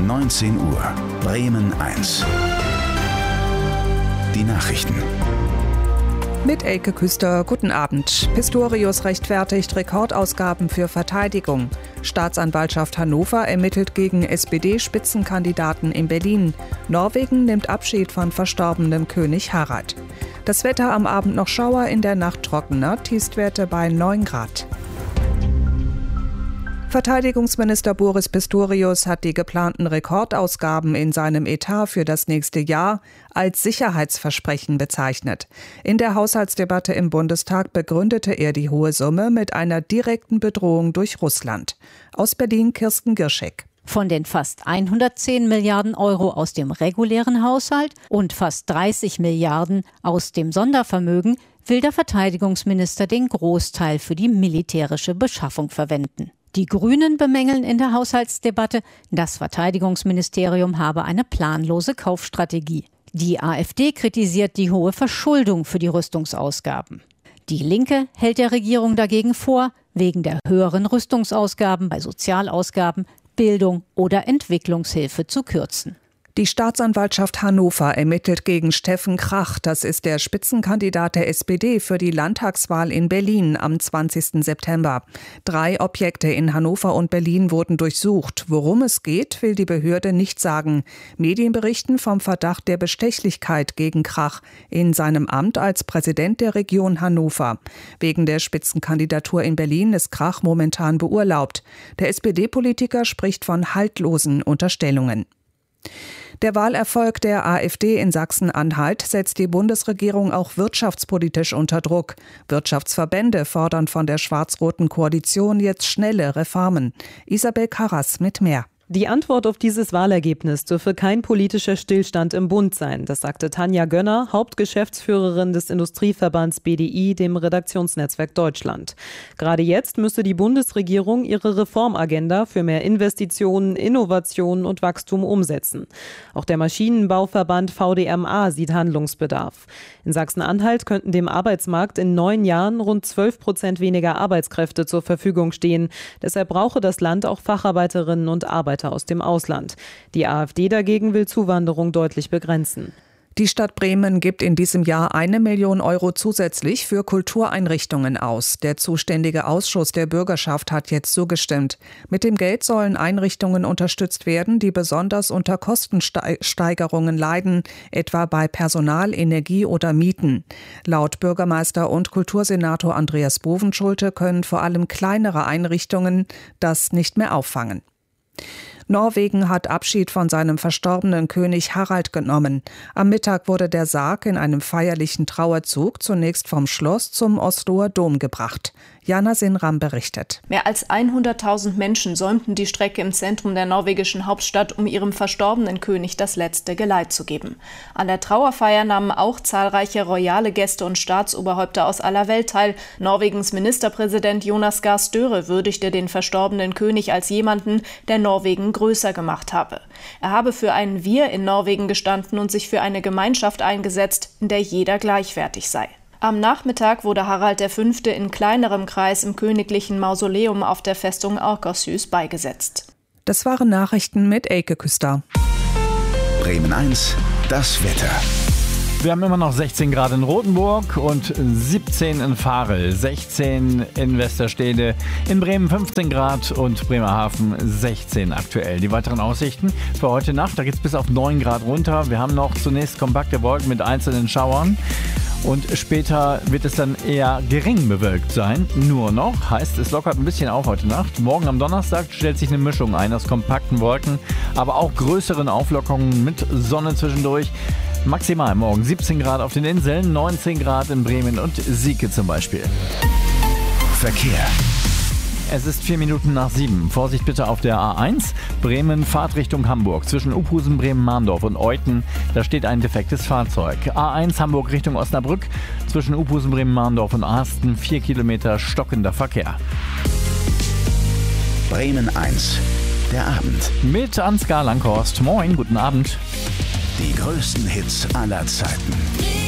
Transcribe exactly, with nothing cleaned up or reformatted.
neunzehn Uhr. Bremen eins. Die Nachrichten. Mit Elke Küster, guten Abend. Pistorius rechtfertigt Rekordausgaben für Verteidigung. Staatsanwaltschaft Hannover ermittelt gegen S P D-Spitzenkandidaten in Berlin. Norwegen nimmt Abschied von verstorbenem König Harald. Das Wetter am Abend noch Schauer, in der Nacht trockener, Tiefstwerte bei neun Grad. Verteidigungsminister Boris Pistorius hat die geplanten Rekordausgaben in seinem Etat für das nächste Jahr als Sicherheitsversprechen bezeichnet. In der Haushaltsdebatte im Bundestag begründete er die hohe Summe mit einer direkten Bedrohung durch Russland. Aus Berlin Kirsten Girschek. Von den fast hundertzehn Milliarden Euro aus dem regulären Haushalt und fast dreißig Milliarden aus dem Sondervermögen will der Verteidigungsminister den Großteil für die militärische Beschaffung verwenden. Die Grünen bemängeln in der Haushaltsdebatte, das Verteidigungsministerium habe eine planlose Kaufstrategie. Die AfD kritisiert die hohe Verschuldung für die Rüstungsausgaben. Die Linke hält der Regierung dagegen vor, wegen der höheren Rüstungsausgaben bei Sozialausgaben, Bildung oder Entwicklungshilfe zu kürzen. Die Staatsanwaltschaft Hannover ermittelt gegen Steffen Krach. Das ist der Spitzenkandidat der S P D für die Landtagswahl in Berlin am zwanzigsten September. Drei Objekte in Hannover und Berlin wurden durchsucht. Worum es geht, will die Behörde nicht sagen. Medien berichten vom Verdacht der Bestechlichkeit gegen Krach in seinem Amt als Präsident der Region Hannover. Wegen der Spitzenkandidatur in Berlin ist Krach momentan beurlaubt. Der S P D-Politiker spricht von haltlosen Unterstellungen. Der Wahlerfolg der AfD in Sachsen-Anhalt setzt die Bundesregierung auch wirtschaftspolitisch unter Druck. Wirtschaftsverbände fordern von der schwarz-roten Koalition jetzt schnelle Reformen. Isabel Karras mit mehr. Die Antwort auf dieses Wahlergebnis dürfe kein politischer Stillstand im Bund sein. Das sagte Tanja Gönner, Hauptgeschäftsführerin des Industrieverbands B D I, dem Redaktionsnetzwerk Deutschland. Gerade jetzt müsse die Bundesregierung ihre Reformagenda für mehr Investitionen, Innovationen und Wachstum umsetzen. Auch der Maschinenbauverband V D M A sieht Handlungsbedarf. In Sachsen-Anhalt könnten dem Arbeitsmarkt in neun Jahren rund zwölf Prozent weniger Arbeitskräfte zur Verfügung stehen. Deshalb brauche das Land auch Facharbeiterinnen und Arbeiter aus dem Ausland. Die AfD dagegen will Zuwanderung deutlich begrenzen. Die Stadt Bremen gibt in diesem Jahr eine Million Euro zusätzlich für Kultureinrichtungen aus. Der zuständige Ausschuss der Bürgerschaft hat jetzt zugestimmt. Mit dem Geld sollen Einrichtungen unterstützt werden, die besonders unter Kostensteigerungen leiden, etwa bei Personal, Energie oder Mieten. Laut Bürgermeister und Kultursenator Andreas Bovenschulte können vor allem kleinere Einrichtungen das nicht mehr auffangen. Norwegen hat Abschied von seinem verstorbenen König Harald genommen. Am Mittag wurde der Sarg in einem feierlichen Trauerzug zunächst vom Schloss zum Osloer Dom gebracht. Jana Sinram berichtet. Mehr als hunderttausend Menschen säumten die Strecke im Zentrum der norwegischen Hauptstadt, um ihrem verstorbenen König das letzte Geleit zu geben. An der Trauerfeier nahmen auch zahlreiche royale Gäste und Staatsoberhäupter aus aller Welt teil. Norwegens Ministerpräsident Jonas Gahr Støre würdigte den verstorbenen König als jemanden, der Norwegen größer gemacht habe. Er habe für ein Wir in Norwegen gestanden und sich für eine Gemeinschaft eingesetzt, in der jeder gleichwertig sei. Am Nachmittag wurde Harald der Fünfte in kleinerem Kreis im königlichen Mausoleum auf der Festung Akershus beigesetzt. Das waren Nachrichten mit Elke Küster. Bremen eins, das Wetter. Wir haben immer noch sechzehn Grad in Rothenburg und siebzehn in Varel, sechzehn in Westerstede, in Bremen fünfzehn Grad und Bremerhaven sechzehn aktuell. Die weiteren Aussichten für heute Nacht, da geht es bis auf neun Grad runter. Wir haben noch zunächst kompakte Wolken mit einzelnen Schauern. Und später wird es dann eher gering bewölkt sein. Nur noch, heißt es lockert ein bisschen auf heute Nacht. Morgen am Donnerstag stellt sich eine Mischung ein aus kompakten Wolken, aber auch größeren Auflockerungen mit Sonne zwischendurch. Maximal morgen siebzehn Grad auf den Inseln, neunzehn Grad in Bremen und Sieke zum Beispiel. Verkehr. Es ist vier Minuten nach sieben. Vorsicht bitte auf der A eins. Bremen, Fahrtrichtung Hamburg. Zwischen Uphusen, Bremen-Mahndorf und Euthen. Da steht ein defektes Fahrzeug. A eins Hamburg Richtung Osnabrück. Zwischen Uphusen, Bremen-Mahndorf und Ahsten. Vier Kilometer stockender Verkehr. Bremen eins. Der Abend. Mit Ansgar Langhorst. Moin, guten Abend. Die größten Hits aller Zeiten.